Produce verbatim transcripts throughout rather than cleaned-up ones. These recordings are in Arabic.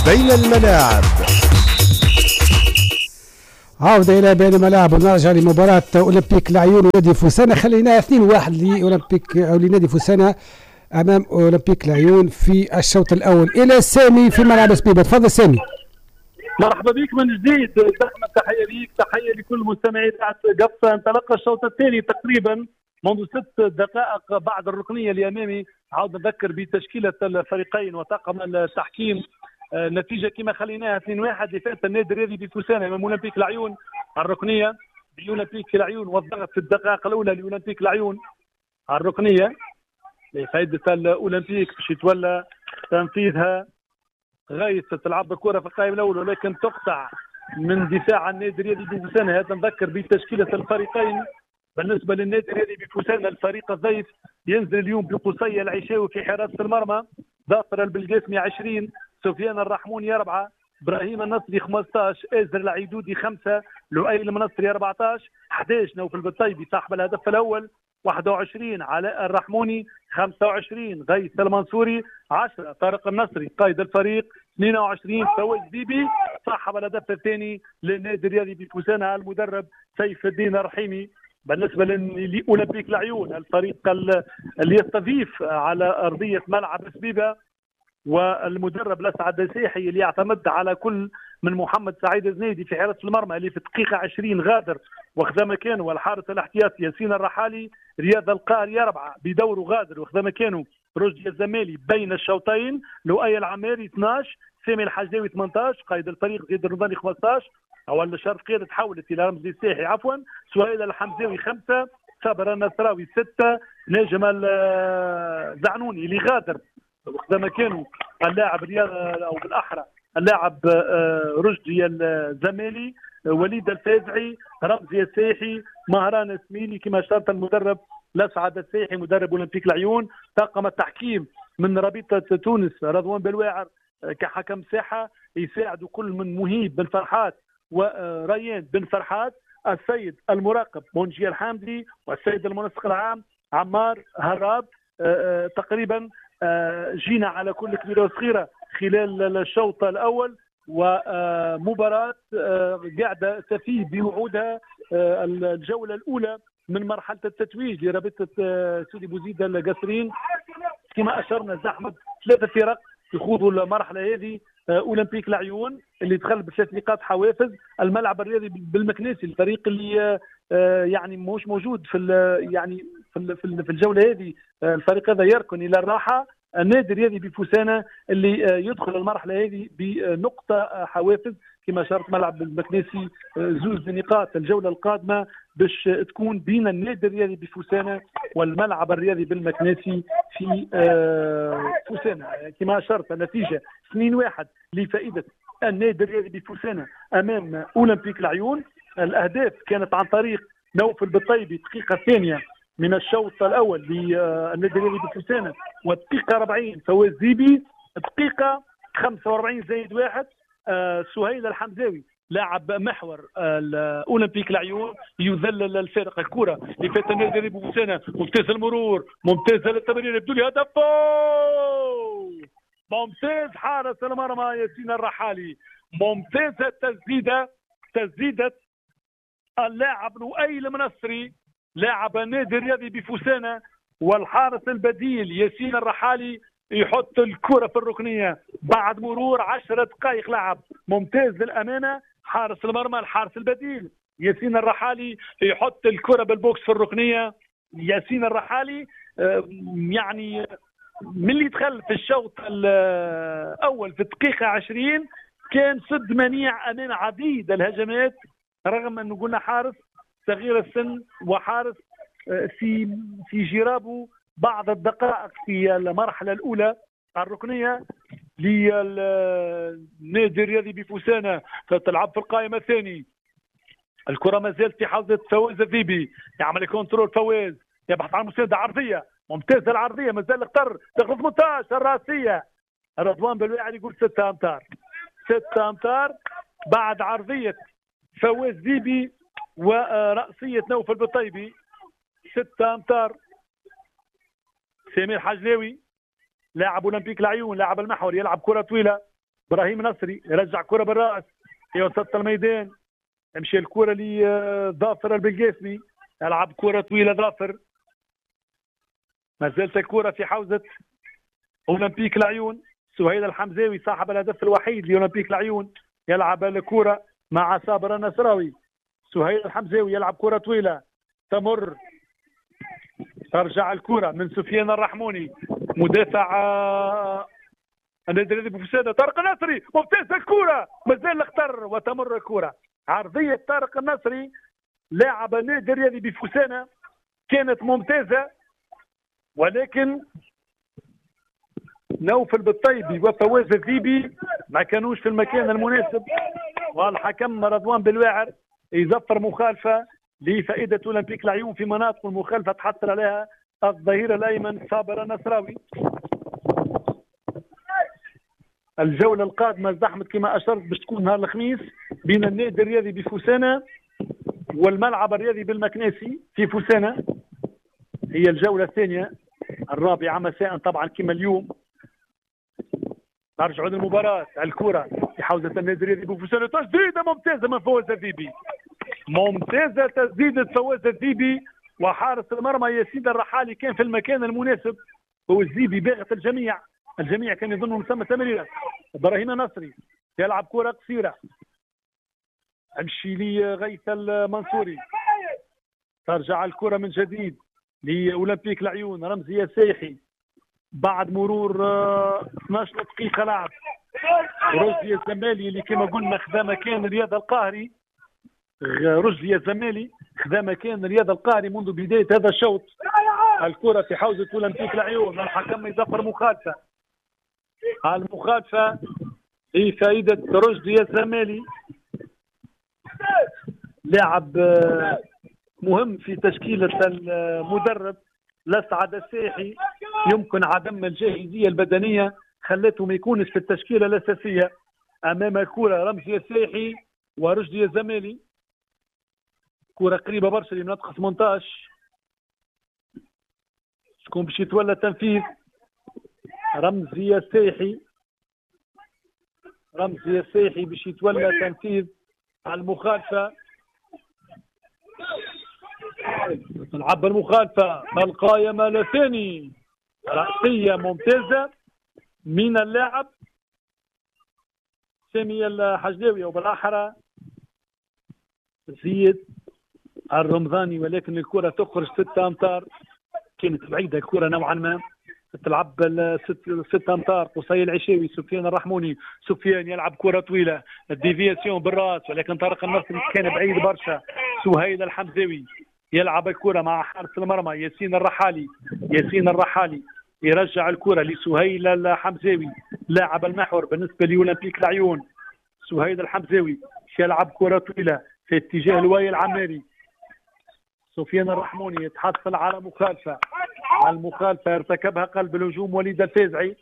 بين الملاعب. عودة إلى بين الملاعب ونرجع لمباراة أولمبيك العيون ونادي فوسانا. خلينا اثنين واحد لأولمبيك أو لنادي فوسانا أمام أولمبيك العيون في الشوط الأول. إلى سامي في ملعب سبيبة. تفضل سامي. مرحبا بك من جديد. دائما تحية ليك، تحية لكل مستمعي قف انطلق الشوط الثاني تقريبا منذ ست دقائق بعد الركنية اللي أمامي. عاود نذكر بتشكيلة الفريقين وطاقم التحكيم. النتيجة كما خليناها اثنين واحد لفات النادي الرياضي بفوسانا امام اولمبيك العيون. الركنية لاولمبيك العيون والضغط في الدقائق الأولى لاولمبيك العيون. الركنية لفائدة الاولمبيك باش يتولى تنفيذها. غاية تلعب الكرة في القائم الأول ولكن تقطع من دفاع النادي الرياضي بفوسانا. هذا نذكر بتشكيلة الفريقين. بالنسبة للنادي الرياضي بفوسانا الفريق الضيف ينزل اليوم بقصي العشاوي في حراسة المرمى، ظافر البلقاسمي عشرين، سفيان الرحموني أربعة، إبراهيم النصري خمسة عشر، آزر العيدودي خمسة، لؤي المنصري أربعة عشر، أحد عشر نوفل بالطيبي صاحب الهدف الأول، واحد وعشرين علاء الرحموني، خمسة وعشرين غيث المنصوري، عشرة طارق النصري قائد الفريق، اثنين وعشرين فوز بيبي صاحب الهدف الثاني للنادي الرياضي بفوسانا المدرب سيف الدين الرحيمي. بالنسبة لأولمبيك العيون الفريق اللي يستضيف على أرضية ملعب سبيبة والمدرب الأسعد السيحي اللي يعتمد على كل من محمد سعيد الزنيدي في حراسة المرمى اللي في دقيقة عشرين غادر واخذ مكانه، والحارس الاحتياطي ياسين الرحالي، رياض القاري أربعة بدوره غادر واخذ مكانه، رشدي الزمالي بين الشوطين، لؤي العماري اثني عشر، سامي الحجاوي ثمانية عشر، قائد الفريق زيد الرمضاني خمسة عشر، أول شرط قيادة تحولت إلى رمزي الساحي عفوا، سهيل الحمزاوي خمسة، صابر النصراوي ستة، نجم الزعنوني اللي غادر واخذ مكانه اللاعب رياض او بالاحرى اللاعب رشدي الزمالي، وليد الفازعي، رمزي الساحي، مهران اسميلي كما شرط المدرب الاسعد الساحي مدرب اولمبيك العيون. طاقم التحكيم من رابطه تونس رضوان بلواعر كحكم ساحه يساعد كل من مهيب بن فرحات وريان بن فرحات، السيد المراقب منجي الحامدي، والسيد المنسق العام عمار هراب. تقريبا جينا على كل كبيرة وصغيرة خلال الشوط الأول، ومباراة قاعدة تفي بوعودها الجولة الأولى من مرحلة التتويج لرابطة سيدي بوزيد القصرين. كما أشرنا زحمة ثلاثة فرق يخوضوا المرحلة هذه. أولمبيك العيون اللي دخل بثلاث نقاط حوافز، الملعب الرياضي بالمكناسي الفريق اللي يعني مش موجود في يعني في في الجولة هذه، الفريق هذا يركن إلى الراحة. النادي الرياضي بفوسانا اللي يدخل المرحلة هذه بنقطة حوافز كما شرط ملعب المكناسي زوز نقاط. الجولة القادمة باش تكون بين النادي الرياضي بفوسانا والملعب الرياضي بالمكناسي في فوسانا. كما شرط النتيجة اثنين واحد لفائدة النادي الرياضي بفوسانا أمام أولمبيك العيون. الأهداف كانت عن طريق نوفل بالطيبي الدقيقة الثانية من الشوط الأول للنادي الرياضي بفوسانا، والدقيقة أربعين فواز زيبي، الدقيقة خمسة وأربعين زايد واحد آه سهيل الحمزاوي لاعب محور اولمبيك العيون يذلل الفارق. الكره اللي فات النادي الرياضي بفوسانا ممتاز المرور، ممتاز التمرير بدون هدف، ممتاز حارس المرمى ياسين الرحالي، ممتاز التسديده تسديده اللاعب لؤي المنصري لاعب النادي الرياضي بفوسانا، والحارس البديل ياسين الرحالي يحط الكرة في الركنية بعد مرور عشر دقائق لعب. ممتاز للأمانة حارس المرمى الحارس البديل ياسين الرحالي يحط الكرة بالبوكس في الركنية. ياسين الرحالي يعني من اللي دخل في الشوط الأول في الدقيقة عشرين كان سد منيع أمام عديد الهجمات، رغم أنه قلنا حارس صغير السن وحارس في في جرابه بعض الدقائق في المرحلة الأولى. الركنية للنادي الرياضي بفوسانا تلعب في القائمة الثاني. الكرة ما زالت في حوزة فواز الذيبي، يعمل كنترول فواز يبحث عن مساندة عرضية، ممتازة العرضية ما زال اختار داخل ثمانية عشر الرأسية. رضوان بلواعر يقول ستة أمتار ستة أمتار بعد عرضية فواز ذيبي ورأسية نوفل بالطيبي. ستة أمتار. سمير حجلاوي لاعب اولمبيك العيون لاعب المحور يلعب كره طويله ابراهيم نصري يرجع كره بالراس في وسط الميدان، تمشي الكره لظافر البلقاسمي، يلعب كره طويله ظافر، ما زالت الكره في حوزه اولمبيك العيون. سهيل الحمزاوي صاحب الهدف الوحيد لاولمبيك العيون يلعب الكره مع صابر النصراوي. سهيل الحمزاوي يلعب كره طويله تمر، ترجع الكره من سفيان الرحموني مدافع النادي الرياضي بوفسانة. طارق النصري ممتاز الكره، مازال الاخطر وتمر الكره عرضيه. طارق النصري لاعب النادي الرياضي بفوسانة كانت ممتازه، ولكن نوفل بالطيبي وفواز الذيبي ما كانوش في المكان المناسب، والحكم رضوان بالواعر يزفر مخالفه لفائده اولمبيك العيون في مناطق المخالفه تحصل عليها الظهير الايمن صابر النصراوي. الجوله القادمه زحمت كما اشرت باش تكون نهار الخميس بين النادي الرياضي بفوسانة والملعب الرياضي بالمكناسي في فوسانة. هي الجوله الثانيه الرابعه مساء طبعا كما اليوم. نرجعوا للمباراه، الكره في حوزه النادي الرياضي بفوسانة، تسديده ممتازه من فواز الذيبي، ممتازه تسديده فواز الذيبي، وحارس المرمى ياسين الرحالي كان في المكان المناسب. فواز الذيبي باغت الجميع، الجميع كان يظن مسمى تمريره. ابراهيم نصري يلعب كره قصيره، امشي لغيث المنصوري، ترجع الكره من جديد لاولمبيك العيون. رمزي السيحي بعد مرور اثناش دقيقه لعب، رشدي الزمالي اللي كما قلنا خذا مكان رياض القاهري، رشدي الزمالي خذا مكان رياض القاهري منذ بدايه هذا الشوط. الكره في حوزه اولمبيك العيون، الحكم يزفر مخالفه، المخالفه لفائده رشدي الزمالي، لاعب مهم في تشكيله المدرب الاسعد السيحي. يمكن عدم الجاهزيه البدنيه خلته ما يكونش في التشكيله الاساسيه. امام الكره رمزي السيحي ورشدي الزمالي، كره قريبه برشا لمنطقه ثمنطاش. شكون باش يتولى التنفيذ؟ رمزي السيحي، رمزي السيحي باش يتولى تنفيذ المخالفه. تلعب المخالفه، القائمه الثاني رأسية ممتازة من اللاعب سامي الحجلاوي وبالاحرى زيد الرمضاني، ولكن الكرة تخرج ستة امتار، كانت بعيدة الكرة نوعا ما. تلعب ستة امتار، قصي العشاوي، سفيان الرحموني، سفيان يلعب كرة طويلة، الديفياسيون بالراس، ولكن طارق النصري كان بعيد برشا. سهيل الحمزاوي يلعب الكرة مع حارس المرمى ياسين الرحالي، ياسين الرحالي يرجع الكرة لسهيل الحمزاوي لاعب المحور بالنسبة لأولمبيك العيون. سهيل الحمزاوي يلعب كرة طويلة في اتجاه الواي العماري، سفيان الرحموني يتحصل على مخالفة، على المخالفة ارتكبها قلب الهجوم وليد الفازعي.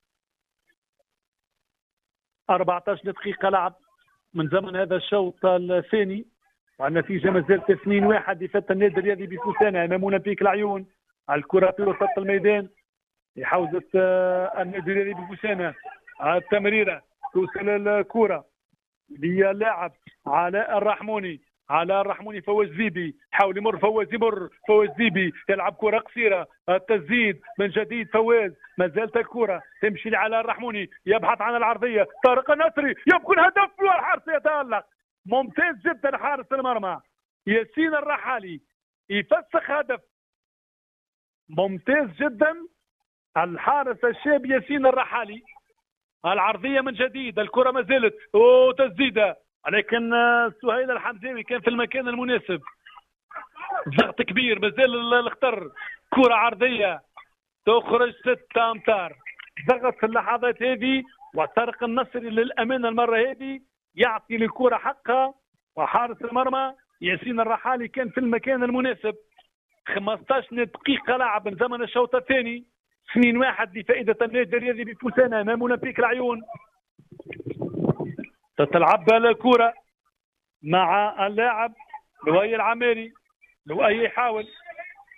أربعة عشر دقيقة لعب من زمن هذا الشوط الثاني، والنتيجة ما زالت اثنين واحد لفتى النادي الرياضي بفوسانة أمام أولمبيك العيون. الكرة في وسط الميدان لحوزة النادي الرياضي بفوسانة، التمريرة توصل الكرة للاعب علاء الرحموني، علاء الرحموني فواز زيبي، حاول يمر فواز، يمر فواز زيبي يلعب كرة قصيرة، التسديد من جديد فواز، ما زالت الكرة تمشي لعلاء الرحموني يبحث عن العرضية، طارق النصري يمكن هدف والحارس يتألق، ممتاز جدا حارس المرمى ياسين الرحالي يفسخ هدف، ممتاز جدا الحارس الشاب ياسين الرحالي. العرضية من جديد، الكرة ما زالت وتسديدة، لكن سهيل الحمزاوي كان في المكان المناسب، ضغط كبير ما زال الخطر، كرة عرضية تخرج ستة أمتار، ضغط في اللحظات هذه، وطارق النصري للأمانة المرة هذه يعطي للكرة حقها، وحارس المرمى ياسين الرحالي كان في المكان المناسب. خمسة عشر دقيقة لعب من زمن الشوط الثاني، اثنين واحد لفائدة النادي الرياضي بفوسانة أمام أولمبيك العيون. تتلعب الكرة مع اللاعب لؤي العماري، لؤي يحاول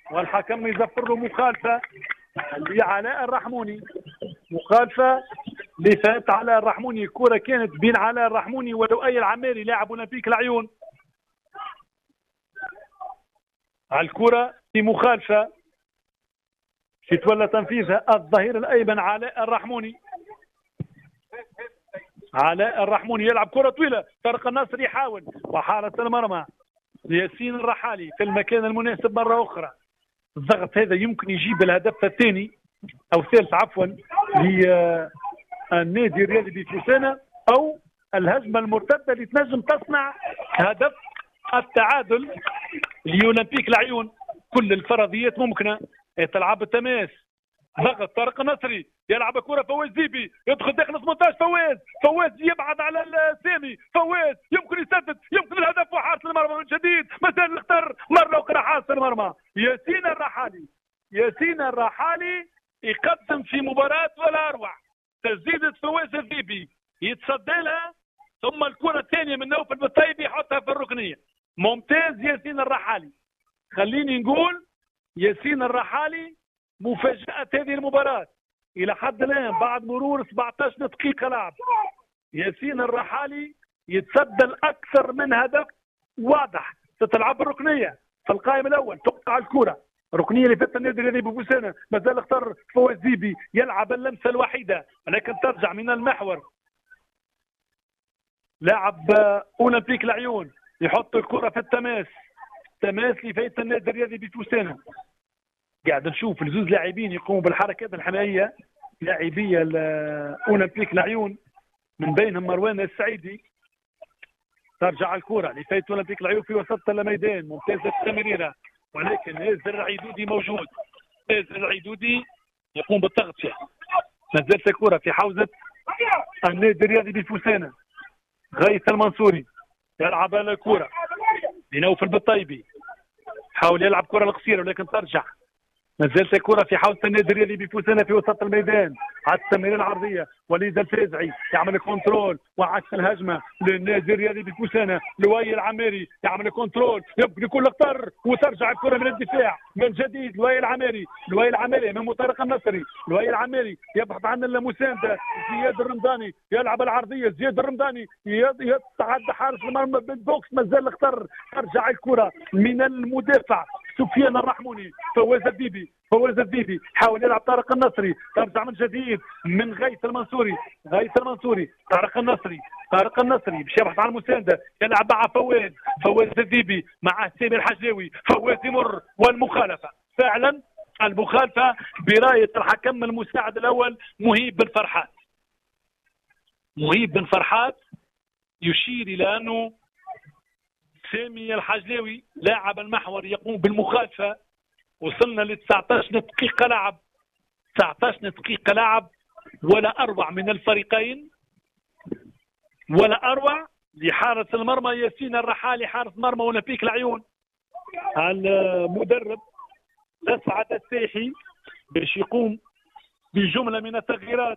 والحكم يزفر له مخالفة لعلاء الرحموني، مخالفة اللي فات علاء الرحموني. الكره كانت بين علاء الرحموني ولؤي العماري لاعب اولمبيك العيون. على الكره في مخالفه في تولى تنفيذها الظهير الايمن علاء الرحموني. علاء الرحموني يلعب كره طويله، طارق الناصر يحاول وحارس المرمى ياسين الرحالي في المكان المناسب مره اخرى. الضغط هذا يمكن يجيب الهدف الثاني او الثالث عفوا للنادي الرياضي بفوسانا، او الهجمه المرتده اللي تنجم تصنع هدف التعادل لاولمبيك العيون. كل الفرضيات ممكنه. تلعب التماس، ضغط طارق النصري يلعب كره فواز ديبي يدخل داخل ثمانية عشر. فواز فواز يبعد على السامي. فواز يمكن يسدد، يمكن الهدف وحارس المرمى من جديد. مثلا الاختر مره اخرى حارس المرمى ياسين الرحالي. ياسين الرحالي يقدم في مباراه ولا اروع. تسديده فواز الديبي يتصدى لها، ثم الكره الثانيه من نوفل بالطيبي يحطها في الركنيه. ممتاز ياسين الرحالي. خليني نقول ياسين الرحالي مفاجأة هذه المباراة إلى حد الآن بعد مرور سبعة عشر دقيقة لعب. ياسين الرحالي يتسدل أكثر من هدف واضح. ستلعب الركنية في القائم الأول، تقطع الكرة الركنية اللي فاتت النادي الرياضي بوسانا. مازال اختار فواز ديبي يلعب اللمسة الوحيدة ولكن ترجع من المحور. لاعب أولمبيك العيون يحط الكرة في التماس. تماس اللي فات النادي الرياضي بفوسانا. قاعد نشوف الزوز لاعبين يقوموا بالحركات الحمائيه لاعبيه الاولمبيك العيون، من بينهم مروان السعيدي. ترجع الكره لفايت اولمبيك العيون في وسط الميدان. ممتازه التمريره ولكن ياسر العيدودي موجود. ياسر العيدودي يقوم بالتغطيه. ما زالت الكره في حوزه النادي الرياضي بفوسانا. غيث المنصوري يلعب على الكره لنوفل بالطيبي، حاول يلعب كره القصيره ولكن ترجع. ما زالت الكرة في حوزة النادي الرياضي بفوسانا في وسط الميدان. على التمريرة العرضية وليد الفازعي يعمل كنترول وعكس الهجمة للنادي الرياضي بفوسانا. لؤي العماري يعمل كنترول يبقى كل خطر وترجع الكرة من الدفاع من جديد. لؤي العماري لؤي العماري من طارق النصري. لؤي العماري يبحث عن المساندة. زياد الرمضاني يلعب العرضية. زياد الرمضاني يتعدى حارس المرمى بالبوكس. ما زال خطر. ترجع الكرة من المدافع سفيان الرحموني. فواز الديبي فواز الديبي حاول يلعب طارق النصري. ترجع من جديد من غيث المنصوري. غيث المنصوري طارق النصري. طارق النصري باش يبحث عن المسانده يلعب مع فواز. فواز الديبي مع سامي الحجاوي. فواز يمر والمخالفه فعلا المخالفه برايه الحكم المساعد الاول مهيب بن فرحات. مهيب بن فرحات يشير الى انه سامي الحجلاوي لاعب المحور يقوم بالمخالفه. وصلنا ل تسعة عشر دقيقه لعب. تسعة عشر دقيقه لعب ولا اروع من الفريقين، ولا اروع لحارس المرمى ياسين الرحالي حارس مرمى اولمبيك العيون. المدرب اسعد السيحي باش يقوم بجمله من التغييرات.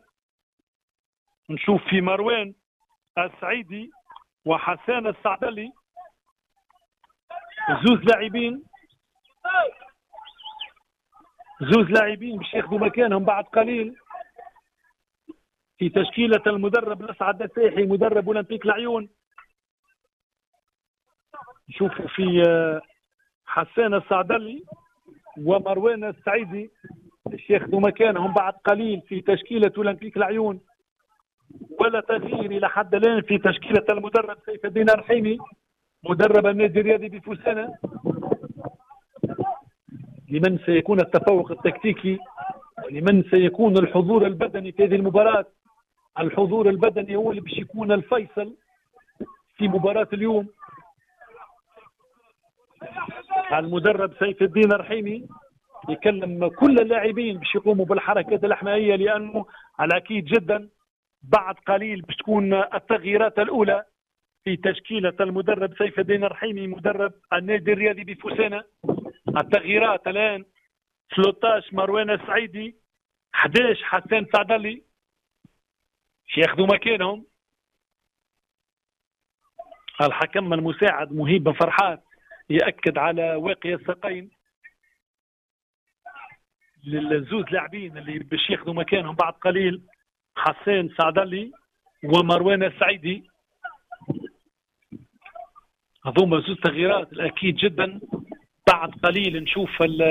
نشوف في مروان السعيدي وحسان السعدلي زوز لاعبين زوز لاعبين باش ياخذوا مكانهم بعد قليل في تشكيلة المدرب الأسعد الساحي مدرب أولمبيك العيون. نشوفوا في حسان السعدلي ومروان السعيدي باش ياخذوا مكانهم بعد قليل في تشكيلة أولمبيك العيون. ولا تغيير إلى حد الآن في تشكيلة المدرب سيف الدين الرحيمي مدرب النادي الرياضي بفوسانا. لمن سيكون التفوق التكتيكي ولمن سيكون الحضور البدني في هذه المباراة. الحضور البدني هو اللي باش يكون الفيصل في مباراة اليوم. المدرب سيف الدين الرحيمي يكلم كل اللاعبين باش يقوموا بالحركات الإحمائية، لأنه على أكيد جدا بعد قليل باش تكون التغييرات الأولى في تشكيلة المدرب سيف الدين الرحيمي مدرب النادي الرياضي بفوسانا. التغييرات الآن ثلاثة عشر مروان السعيدي، أحد عشر حسان سعدلي ياخذوا مكانهم. الحكم المساعد مهيب بن فرحات يأكد على واقي الساقين للزوز لاعبين اللي باش ياخذوا مكانهم بعد قليل حسان سعدلي ومروان السعيدي. هذوما زوج تغييرات الاكيد جدا. بعد قليل نشوف